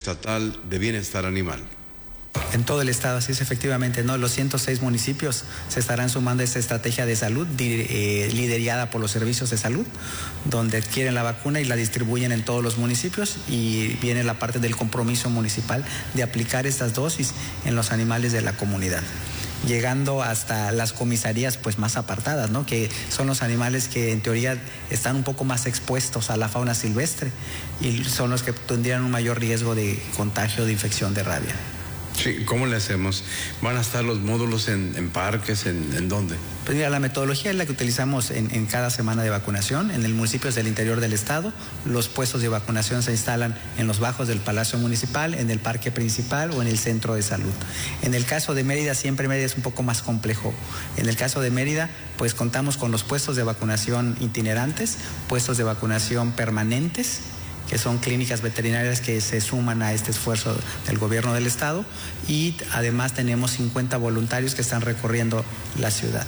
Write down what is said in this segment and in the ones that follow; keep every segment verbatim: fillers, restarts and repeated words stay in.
Estatal de Bienestar Animal. En todo el estado, así es, efectivamente, ¿no? Los ciento seis municipios se estarán sumando a esta estrategia de salud eh, liderada por los servicios de salud, donde adquieren la vacuna y la distribuyen en todos los municipios, y viene la parte del compromiso municipal de aplicar estas dosis en los animales de la comunidad, llegando hasta las comisarías pues más apartadas, ¿no? Que son los animales que en teoría están un poco más expuestos a la fauna silvestre y son los que tendrían un mayor riesgo de contagio de infección de rabia. Sí, ¿cómo le hacemos? ¿Van a estar los módulos en, en parques? ¿En, en dónde? Pues mira, la metodología es la que utilizamos en, en cada semana de vacunación. En el municipio del interior del estado, los puestos de vacunación se instalan en los bajos del Palacio Municipal, en el parque principal o en el centro de salud. En el caso de Mérida, siempre Mérida es un poco más complejo. En el caso de Mérida, pues contamos con los puestos de vacunación itinerantes, puestos de vacunación permanentes, que son clínicas veterinarias que se suman a este esfuerzo del gobierno del estado, y además tenemos cincuenta voluntarios que están recorriendo la ciudad.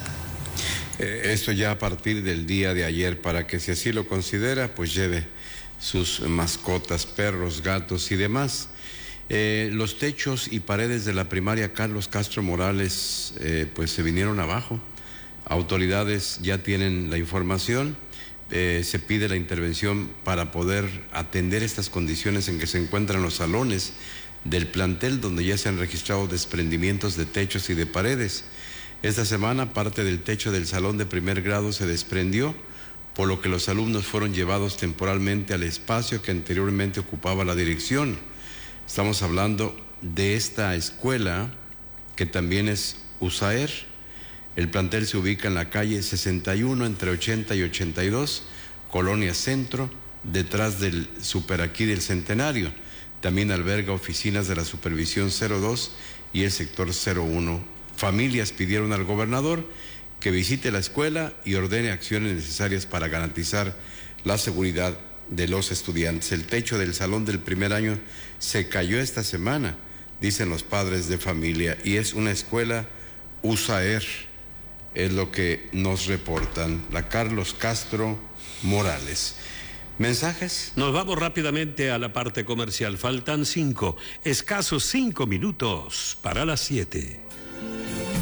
Eh, esto ya a partir del día de ayer, para que si así lo considera, pues lleve sus mascotas, perros, gatos y demás. Eh, los techos y paredes de la primaria Carlos Castro Morales eh, pues se vinieron abajo. Autoridades ya tienen la información. Eh, se pide la intervención para poder atender estas condiciones en que se encuentran los salones del plantel, donde ya se han registrado desprendimientos de techos y de paredes. Esta semana parte del techo del salón de primer grado se desprendió, por lo que los alumnos fueron llevados temporalmente al espacio que anteriormente ocupaba la dirección. Estamos hablando de esta escuela que también es USAER. El plantel se ubica en la calle sesenta y uno, entre ochenta y ochenta y dos, Colonia Centro, detrás del Superaquí del Centenario. También alberga oficinas de la Supervisión cero dos y el sector cero uno. Familias pidieron al gobernador que visite la escuela y ordene acciones necesarias para garantizar la seguridad de los estudiantes. El techo del salón del primer año se cayó esta semana, dicen los padres de familia, y es una escuela USAER. Es lo que nos reportan. La Carlos Castro Morales. ¿Mensajes? Nos vamos rápidamente a la parte comercial. Faltan cinco, escasos cinco minutos para las siete.